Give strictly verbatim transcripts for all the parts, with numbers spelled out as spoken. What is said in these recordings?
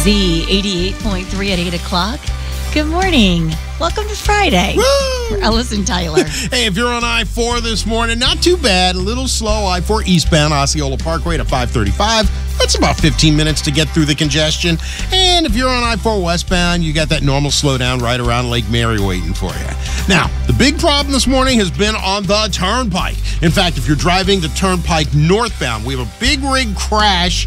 Z eighty-eight point three at eight o'clock. Good morning. Welcome to Friday. Woo! We're Ellis and Tyler. Hey, if you're on I four this morning, not too bad. A little slow. I four eastbound Osceola Parkway to five thirty-five. That's about fifteen minutes to get through the congestion. And if you're on I four westbound, you got that normal slowdown right around Lake Mary waiting for you. Now, the big problem this morning has been on the Turnpike. In fact, if you're driving the Turnpike northbound, we have a big rig crash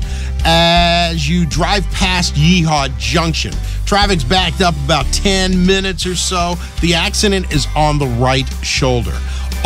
as you drive past Yeehaw Junction. Traffic's backed up about ten minutes or so. The accident is on the right shoulder.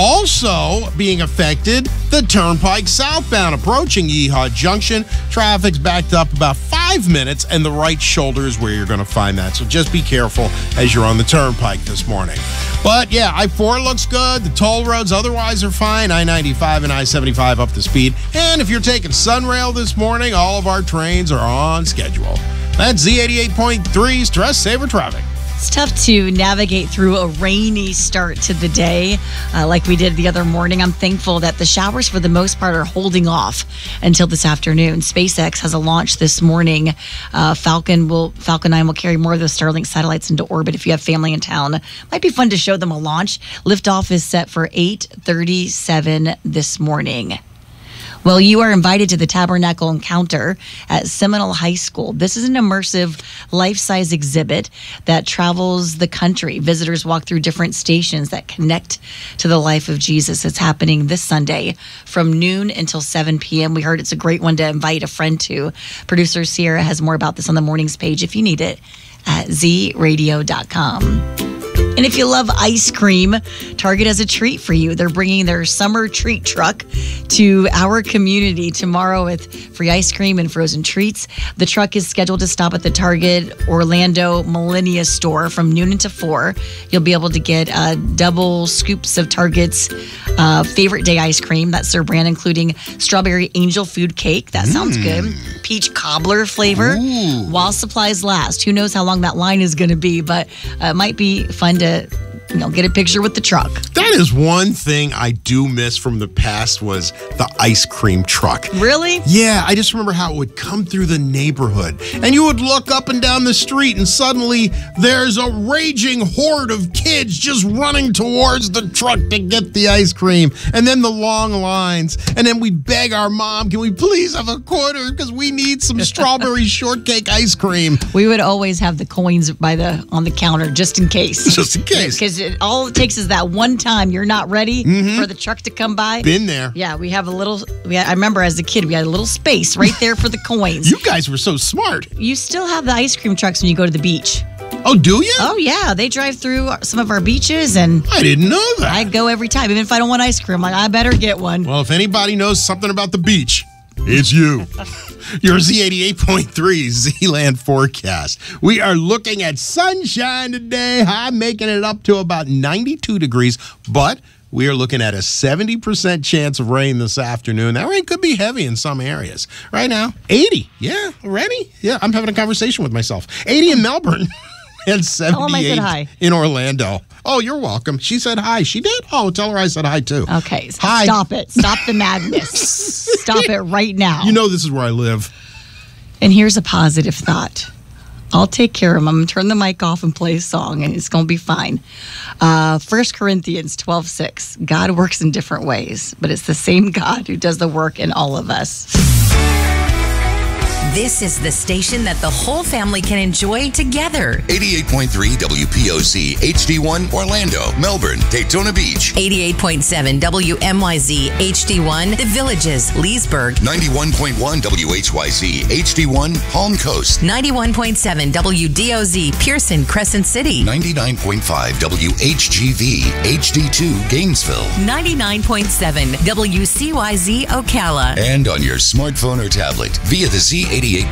Also being affected, the Turnpike southbound approaching Yeehaw Junction. Traffic's backed up about five minutes, and the right shoulder is where you're going to find that. So just be careful as you're on the Turnpike this morning. But yeah, I four looks good. The toll roads otherwise are fine. I ninety-five and I seventy-five up to speed. And if you're taking Sunrail this morning, all of our trains are on schedule. That's Z eighty-eight point three's Stress Saver Traffic. It's tough to navigate through a rainy start to the day uh, like we did the other morning. I'm thankful that the showers, for the most part, are holding off until this afternoon. SpaceX has a launch this morning. Uh, Falcon will Falcon nine will carry more of the Starlink satellites into orbit. If you have family in town, might be fun to show them a launch. Liftoff is set for eight thirty-seven this morning. Well, you are invited to the Tabernacle Encounter at Seminole High School. This is an immersive life-size exhibit that travels the country. Visitors walk through different stations that connect to the life of Jesus. It's happening this Sunday from noon until seven p.m. We heard it's a great one to invite a friend to. Producer Sierra has more about this on the morning's page if you need it at z radio dot com. And if you love ice cream, Target has a treat for you. They're bringing their summer treat truck to our community tomorrow with free ice cream and frozen treats. The truck is scheduled to stop at the Target Orlando Millennia store from noon until four. You'll be able to get uh, double scoops of Target's uh, favorite day ice cream. That's their brand, including strawberry angel food cake. That sounds mm. good. Peach cobbler flavor. Ooh. While supplies last. Who knows how long that line is going to be, but uh, it might be fun to you know, get a picture with the truck. That is one thing I do miss from the past was the ice cream truck. Really? Yeah, I just remember how it would come through the neighborhood and you would look up and down the street and suddenly there's a raging horde of kids just running towards the truck to get the ice cream. And then the long lines. And then we'd beg our mom, can we please have a quarter because we need some strawberry shortcake ice cream. We would always have the coins by the on the counter just in case. Just in case. Because it, all it takes is that one time you're not ready mm-hmm. for the truck to come by. Been there. Yeah, we have a little, we had, I remember as a kid, we had a little space right there for the coins. You guys were so smart. You still have the ice cream trucks when you go to the beach. Oh, do you? Oh, yeah. They drive through some of our beaches, and I didn't know that. I go every time. Even if I don't want ice cream, I'm like, I better get one. Well, if anybody knows something about the beach, it's you. Your Z eighty-eight point three Z-Land forecast. We are looking at sunshine today. High making it up to about ninety-two degrees, but we are looking at a seventy percent chance of rain this afternoon. That rain could be heavy in some areas. Right now, eighty. Yeah, already? Yeah, I'm having a conversation with myself. eighty in Melbourne. And seventy-eight said hi. in Orlando. Oh, you're welcome. She said hi. She did? Oh, tell her I said hi, too. Okay. Hi. Stop it. Stop the madness. Stop it right now. You know this is where I live. And here's a positive thought. I'll take care of him. I'm going to turn the mic off and play a song, and it's going to be fine. Uh, First Corinthians twelve six. God works in different ways, but it's the same God who does the work in all of us. This is the station that the whole family can enjoy together. eighty-eight point three W P O C, H D one, Orlando, Melbourne, Daytona Beach. eighty-eight point seven W M Y Z, H D one, The Villages, Leesburg. ninety-one point one W H Y Z, H D one, Palm Coast. ninety-one point seven W D O Z, Pearson, Crescent City. ninety-nine point five W H G V, H D two, Gainesville. ninety-nine point seven W C Y Z, Ocala. And on your smartphone or tablet via the Z eighty-eight